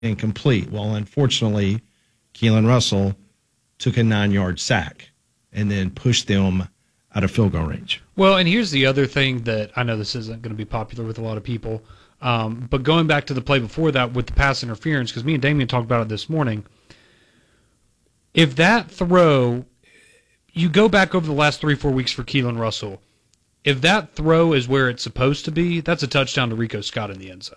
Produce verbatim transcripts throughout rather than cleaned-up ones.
incomplete. Well, unfortunately, Keelan Russell took a nine-yard sack and then pushed them out of field goal range. Well, and here's the other thing that I know this isn't going to be popular with a lot of people, um, but going back to the play before that with the pass interference, because me and Damian talked about it this morning, if that throw, you go back over the last three, four weeks for Keelan Russell, if that throw is where it's supposed to be, that's a touchdown to Rico Scott in the end zone.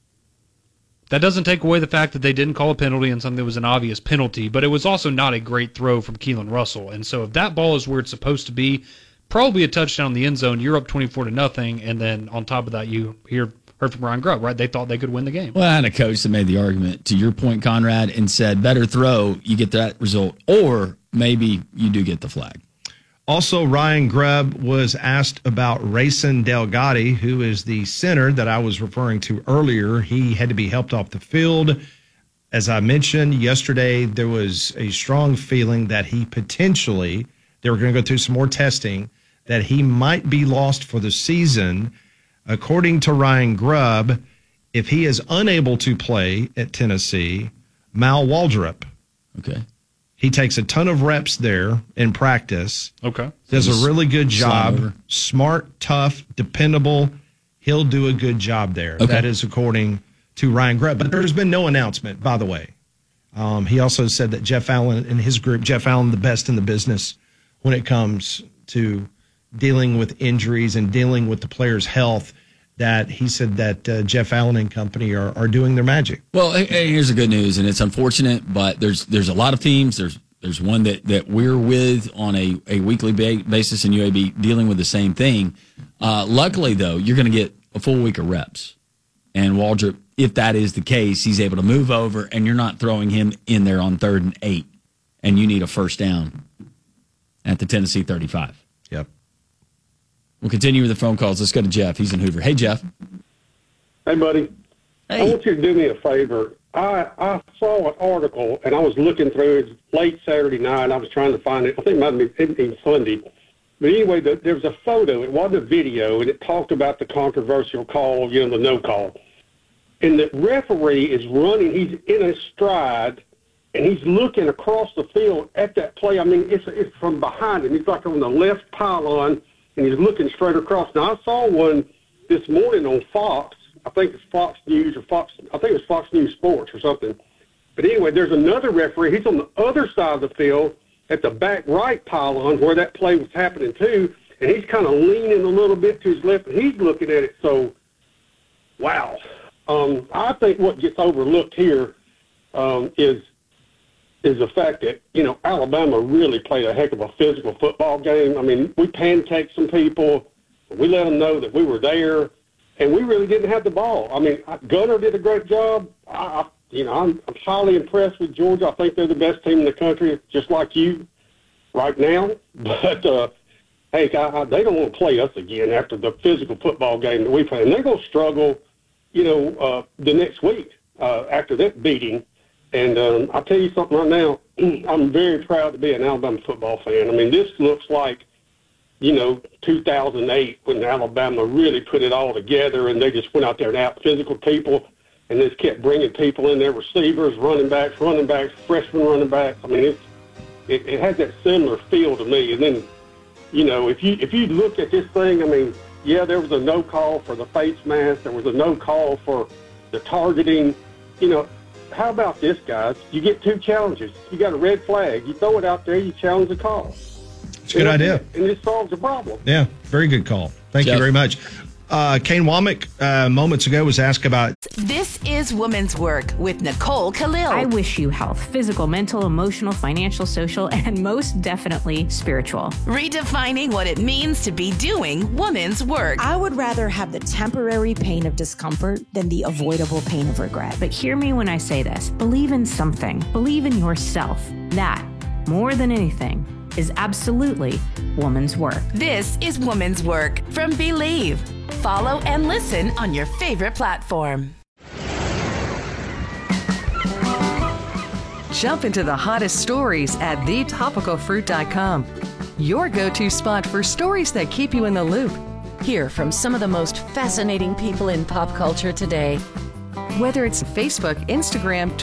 That doesn't take away the fact that they didn't call a penalty and something that was an obvious penalty, but it was also not a great throw from Keelan Russell. And so if that ball is where it's supposed to be, probably a touchdown in the end zone, you're up twenty-four to nothing, and then on top of that, you hear heard from Ryan Grubb, right? They thought they could win the game. Well, I had a coach that made the argument, to your point, Conrad, and said, better throw, you get that result, or maybe you do get the flag. Also, Ryan Grubb was asked about Rayson Delgatti, who is the center that I was referring to earlier. He had to be helped off the field. As I mentioned yesterday, there was a strong feeling that he potentially, they were going to go through some more testing, that he might be lost for the season. According to Ryan Grubb, if he is unable to play at Tennessee, Mal Waldrop. Okay. He takes a ton of reps there in practice. Okay. Does a really good job. Smart, tough, dependable. He'll do a good job there. Okay. That is according to Ryan Grubb. But there's been no announcement, by the way. Um, he also said that Jeff Allen and his group, Jeff Allen, the best in the business when it comes to dealing with injuries and dealing with the player's health, that he said that uh, Jeff Allen and company are, are doing their magic. Well, hey, here's the good news, and it's unfortunate, but there's there's a lot of teams. There's there's one that, that we're with on a, a weekly ba- basis in U A B dealing with the same thing. Uh, luckily, though, you're going to get a full week of reps. And Waldrop, if that is the case, he's able to move over, and you're not throwing him in there on third and eight, and you need a first down at the Tennessee thirty-five. Yep. We'll continue with the phone calls. Let's go to Jeff. He's in Hoover. Hey, Jeff. Hey, buddy. Hey. I want you to do me a favor. I, I saw an article, and I was looking through it late Saturday night. I was trying to find it. I think it might have been even Sunday. But anyway, the, there was a photo. It wasn't a video, and it talked about the controversial call, you know, the no call. And the referee is running. He's in a stride, and he's looking across the field at that play. I mean, it's, it's from behind him. He's like on the left pylon, and he's looking straight across. Now, I saw one this morning on Fox. I think it's Fox News or Fox. I think it's Fox News Sports or something. But anyway, there's another referee. He's on the other side of the field at the back right pylon where that play was happening too, and he's kind of leaning a little bit to his left, and he's looking at it. So, wow. Um, I think what gets overlooked here um, is is the fact that, you know, Alabama really played a heck of a physical football game. I mean, we pancaked some people. We let them know that we were there, and we really didn't have the ball. I mean, Gunner did a great job. I, you know, I'm, I'm highly impressed with Georgia. I think they're the best team in the country, just like you right now. But, uh, hey, I, I, they don't want to play us again after the physical football game that we played. And they're going to struggle, you know, uh, the next week uh, after that beating. And um, I'll tell you something right now. I'm very proud to be an Alabama football fan. I mean, this looks like, you know, two thousand eight when Alabama really put it all together, and they just went out there and out-physical people and just kept bringing people in there, receivers, running backs, running backs, freshman running backs. I mean, it's, it, it has that similar feel to me. And then, you know, if you if you look at this thing, I mean, yeah, there was a no call for the face mask. There was a no call for the targeting. You know, how about this, guys? You get two challenges. You got a red flag. You throw it out there. You challenge the call. It's a good and, idea. And it solves the problem. Yeah, very good call. Thank Jeff. you very much. Uh, Kane Womack, uh, moments ago, was asked about... This is Women's Work with Nicole Khalil. I wish you health, physical, mental, emotional, financial, social, and most definitely spiritual. Redefining what it means to be doing women's work. I would rather have the temporary pain of discomfort than the avoidable pain of regret. But hear me when I say this. Believe in something. Believe in yourself. That, more than anything, is absolutely woman's work. This is Woman's Work from Believe. Follow and listen on your favorite platform. Jump into the hottest stories at the topical fruit dot com. Your go-to spot for stories that keep you in the loop. Hear from some of the most fascinating people in pop culture today. Whether it's Facebook, Instagram,